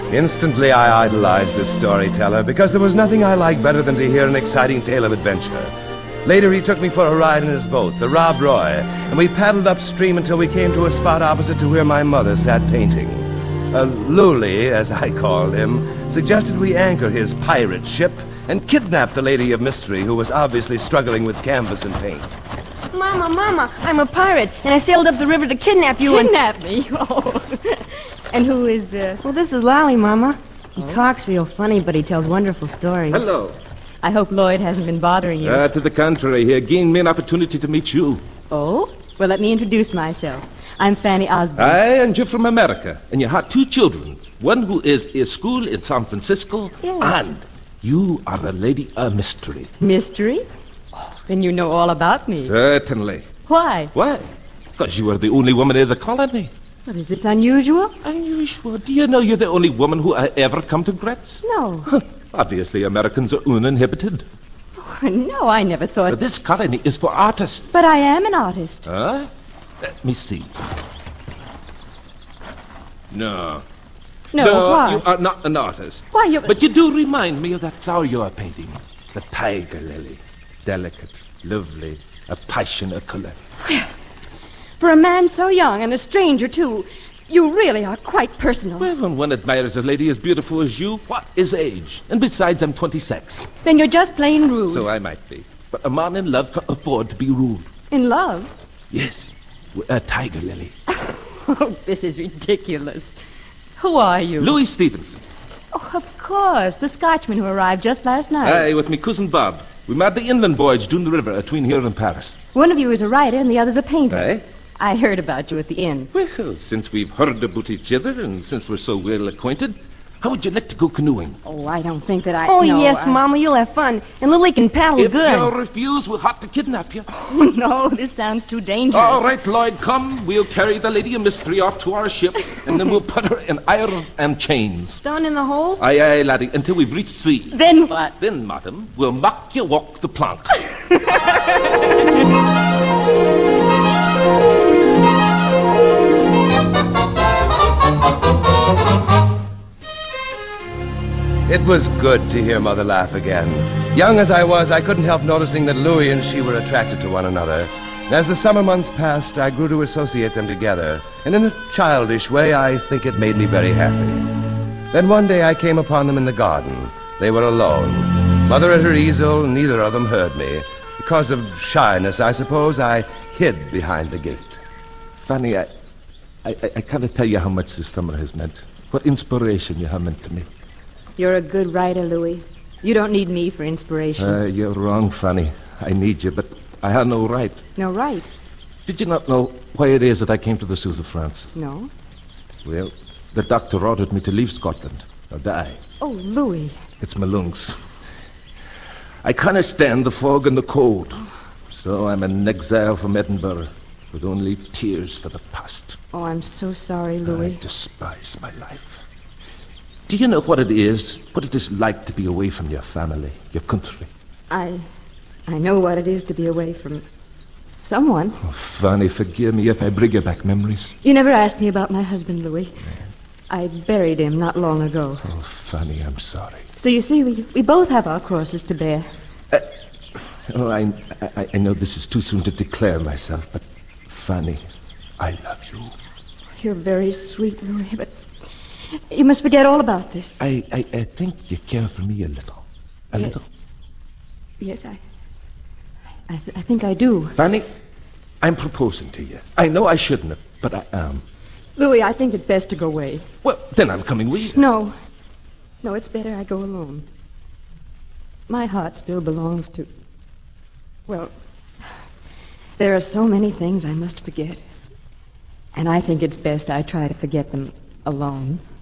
Instantly, I idolized this storyteller because there was nothing I liked better than to hear an exciting tale of adventure. Later, he took me for a ride in his boat, the Rob Roy, and we paddled upstream until we came to a spot opposite to where my mother sat painting. Lully, as I called him, suggested we anchor his pirate ship and kidnap the lady of mystery who was obviously struggling with canvas and paint. Mama, I'm a pirate, and I sailed up the river to kidnap you. Kidnap me? Oh. And who is, Well, this is Lolly, Mama. He talks real funny, but he tells wonderful stories. Hello. I hope Lloyd hasn't been bothering you. To the contrary, he gained me an opportunity to meet you. Oh? Well, let me introduce myself. I'm Fanny Osborne. And you're from America, and you have 2 children. One who is in school in San Francisco, Yes. and you are a lady of mystery. Mystery? Oh, then you know all about me. Certainly. Why? Why? Because you are the only woman in the colony. What, is this unusual? Unusual. Do you know you're the only woman who ever come to Gretz? No. Obviously, Americans are uninhibited. No, I never thought... But this colony is for artists. But I am an artist. Huh? Let me see. No. No, why? You are not an artist. Why, you... But you do remind me of that flower you are painting. The tiger lily. Delicate, lovely, a passionate color. For a man so young and a stranger, too, you really are quite personal. Well, when one admires a lady as beautiful as you, what is age? And besides, I'm 26. Then you're just plain rude. So I might be. But a man in love can afford to be rude. In love? Yes, a tiger lily. Oh, this is ridiculous. Who are you? Louis Stevenson. Oh, of course. The Scotchman who arrived just last night. Aye, with me cousin Bob. We made the inland voyage down the river between here and Paris. One of you is a writer and the other's a painter. Aye? I heard about you at the inn. Well, since we've heard about each other and since we're so well acquainted, how would you like to go canoeing? Oh, I don't think that I... Oh, no, yes, I... Mama, you'll have fun. And Lily can paddle If good. you refuse, we'll have to kidnap you. Oh, no, this sounds too dangerous. All right, Lloyd, come. We'll carry the lady of mystery off to our ship, and then we'll put her in iron and chains. Down in the hole? Aye, laddie, until we've reached sea. Then what? Then, madam, we'll mock you walk the plank. It was good to hear Mother laugh again. Young as I was, I couldn't help noticing that Louis and she were attracted to one another. As the summer months passed, I grew to associate them together, and in a childish way, I think it made me very happy. Then one day I came upon them in the garden. They were alone. Mother at her easel, neither of them heard me. Because of shyness, I suppose, I hid behind the gate. Fanny, I can't tell you how much this summer has meant. What inspiration you have meant to me. You're a good writer, Louis. You don't need me for inspiration. You're wrong, Fanny. I need you, but I had no right. No right? Did you not know why it is that I came to the south of France? No. Well, the doctor ordered me to leave Scotland or die. Oh, Louis. It's my lungs. I can't stand the fog and the cold. So I'm an exile from Edinburgh with only tears for the past. Oh, I'm so sorry, Louis. I despise my life. Do you know what it is like to be away from your family, your country? I know what it is to be away from someone. Oh, Fanny, forgive me if I bring you back memories. You never asked me about my husband, Louis. I buried him not long ago. Oh, Fanny, I'm sorry. So you see, we both have our crosses to bear. I know this is too soon to declare myself, but Fanny, I love you. You're very sweet, Louis, but you must forget all about this. I think you care for me a little. A little. Yes, I think I do. Fanny, I'm proposing to you. I know I shouldn't have, but I am. Louis, I think it best to go away. Well, then I'm coming with you. No, it's better I go alone. My heart still belongs to... Well, there are so many things I must forget. And I think it's best I try to forget them alone.